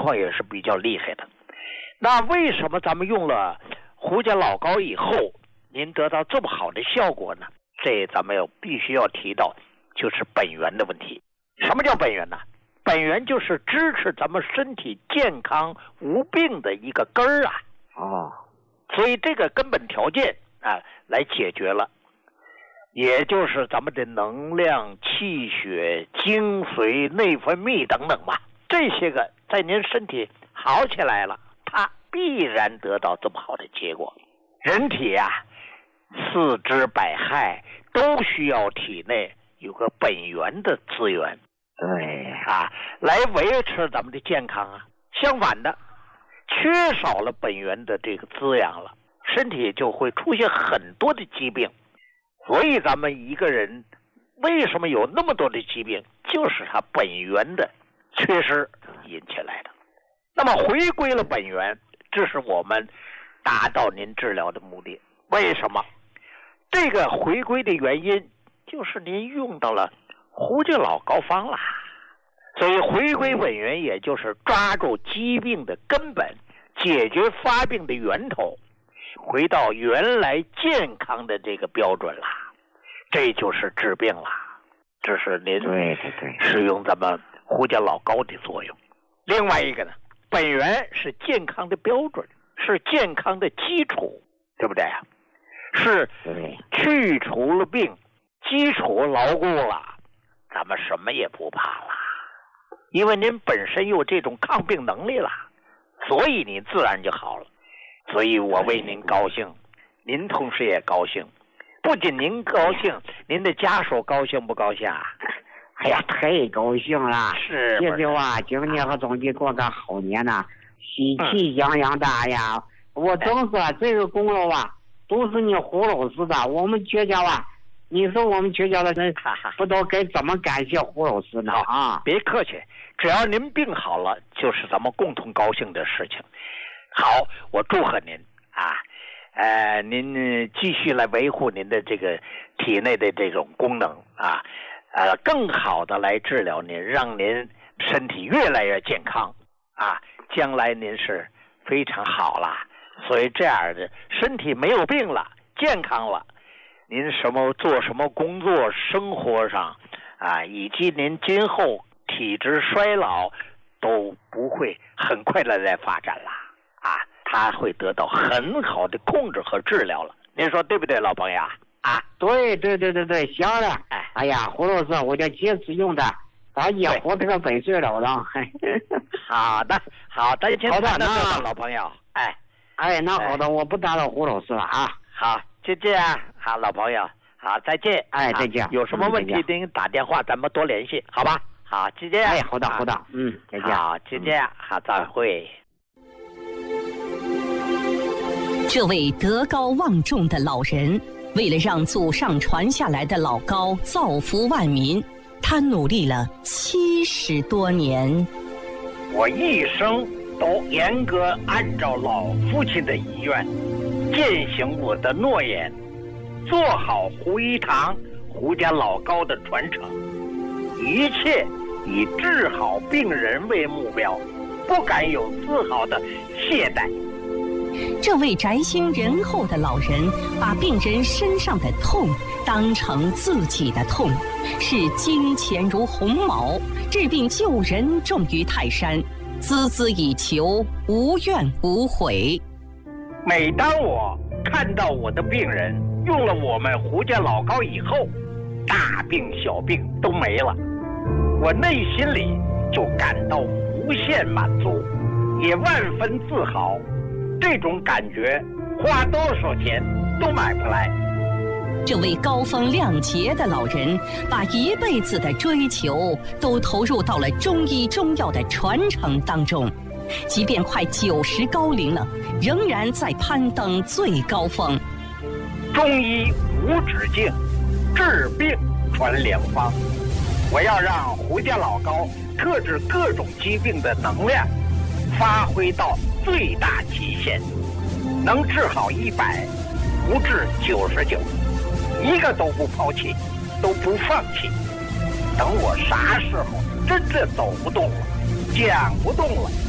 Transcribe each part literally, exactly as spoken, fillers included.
况也是比较厉害的。那为什么咱们用了胡家老膏以后，您得到这么好的效果呢？这咱们要必须要提到，就是本源的问题。什么叫本源呢？本源就是支持咱们身体健康无病的一个根儿啊。 哦， 所以这个根本条件啊，来解决了，也就是咱们的能量、气血、精髓、内分泌等等吧，这些个在您身体好起来了，它必然得到这么好的结果。人体啊，四肢百骸都需要体内有个本源的资源， 对啊，来维持咱们的健康啊。相反的，缺少了本源的这个滋养了，身体就会出现很多的疾病。所以咱们一个人为什么有那么多的疾病，就是他本源的缺失引起来的。那么回归了本源，这是我们达到您治疗的目的。为什么？这个回归的原因就是您用到了胡家老膏方啦。所以回归本源，也就是抓住疾病的根本，解决发病的源头，回到原来健康的这个标准啦，这就是治病啦。这是您使用咱们胡家老膏的作用。另外一个呢，本源是健康的标准，是健康的基础，对不对啊？是去除了病，基础牢固了，咱们什么也不怕了。因为您本身有这种抗病能力了，所以你自然就好了。所以我为您高兴，您同时也高兴。不仅您高兴，您的家属高兴不高兴啊？ 哎呀，太高兴了！ 是， 谢谢啊，今年和总体过个好年呐，喜气洋洋的呀！嗯、我总说这个功劳啊，都是你胡老师的。我们全家啊，你说我们全家的人不知道该怎么感谢胡老师呢？啊， 别客气，只要您病好了，就是咱们共同高兴的事情。好，我祝贺您啊！呃，您继续来维护您的这个体内的这种功能啊，呃，更好的来治疗您，让您身体越来越健康啊！将来您是非常好了，所以这样的身体没有病了，健康了，您什么做什么工作，生活上啊，以及您今后体质衰老都不会很快的来发展了啊，它会得到很好的控制和治疗了。您说对不对，老朋友啊？ 对对对对对，行了。哎，哎呀，胡老师，我就坚持用的，咱也活这个百岁了了。 好的，好的， 好的， 那老朋友，哎， 哎，那好的，哎、我不打扰胡老师了啊。 好，就这样，好，老朋友，好，再见。 哎，再见。 有什么问题您打电话，咱们多联系，好吧？好，就这样。 哎，好的，好的，嗯，再见。 好，就这样，好，再会。 这位德高望重的老人，为了让祖上传下来的老膏造福万民，他努力了七十多年。 我一生都严格按照老父亲的遗愿，践行我的诺言，做好胡一堂胡家老膏的传承，一切以治好病人为目标，不敢有丝毫的懈怠。 这位宅心仁厚的老人，把病人身上的痛当成自己的痛，视金钱如鸿毛，治病救人重于泰山，孜孜以求，无怨无悔。 每当我看到我的病人用了我们胡家老膏以后，大病小病都没了，我内心里就感到无限满足，也万分自豪。这种感觉花多少钱都买不来。 这位高风亮节的老人，把一辈子的追求都投入到了中医中药的传承当中，即便快九十高龄了，仍然在攀登最高峰。 中医无止境，治病传良方。我要让胡家老膏克制各种疾病的能量发挥到最大极限，能治好一百，不治九十九，一个都不抛弃，都不放弃。等我啥时候真正走不动了，讲不动了，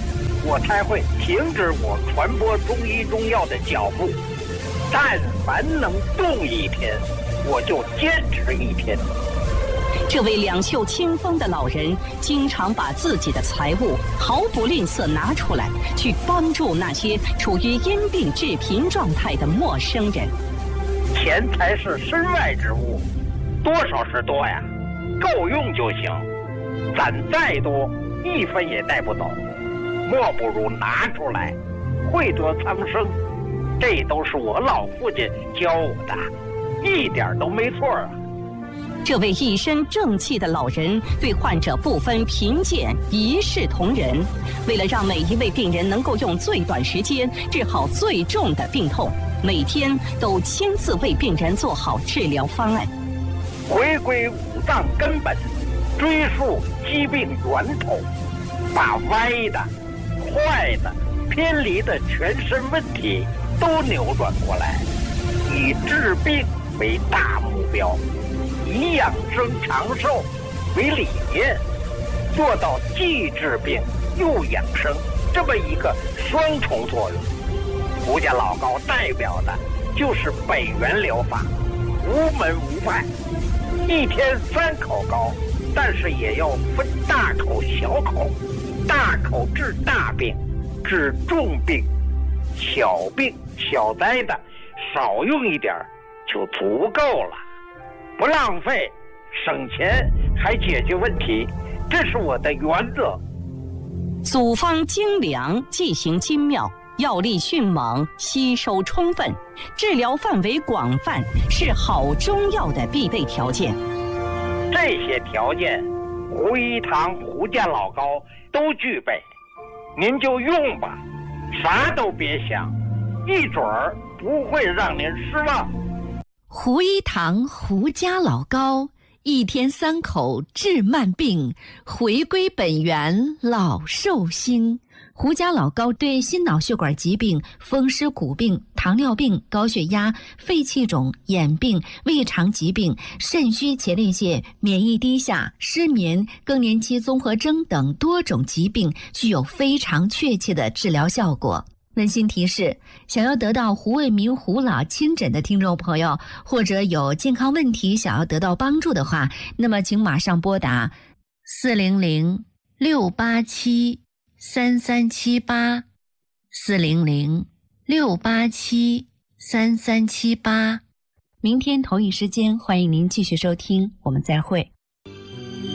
我才会停止我传播中医中药的脚步。但凡能动一天，我就坚持一天。 这位两袖清风的老人，经常把自己的财物毫不吝啬拿出来，去帮助那些处于因病致贫状态的陌生人。 钱财是身外之物，多少是多呀，够用就行。攒再多，一分也带不走，莫不如拿出来，惠泽苍生。这都是我老父亲教我的，一点都没错啊。 这位一身正气的老人对患者不分贫贱，一视同仁。为了让每一位病人能够用最短时间治好最重的病痛，每天都亲自为病人做好治疗方案， 回归五脏根本，追溯疾病源头，把歪的、坏的、偏离的全身问题都扭转过来，以治病为大目标，以养生长寿为理念，做到既治病又养生这么一个双重作用。胡家老高代表的就是北元疗法，无门无派，一天三口膏，但是也要分大口小口，大口治大病，治重病，小病小灾的少用一点就足够了，不浪费，省钱还解决问题，这是我的原则。 组方精良，剂型精妙，药力迅猛，吸收充分，治疗范围广泛，是好中药的必备条件。 这些条件，胡一堂、胡家老高都具备，您就用吧，啥都别想，一准儿不会让您失望。 胡一堂、胡家老高，一天三口治慢病，回归本源老寿星。胡家老高对心脑血管疾病、风湿骨病、糖尿病、高血压、肺气肿、眼病、胃肠疾病、肾虚前列腺、免疫低下、失眠、更年期综合征等多种疾病具有非常确切的治疗效果。温馨提示：想要得到胡卫民胡老亲诊的听众朋友，或者有健康问题想要得到帮助的话，那么请马上拨打四零零六八七三三七八，四零零六八七三三七八。明天同一时间，欢迎您继续收听，我们再会。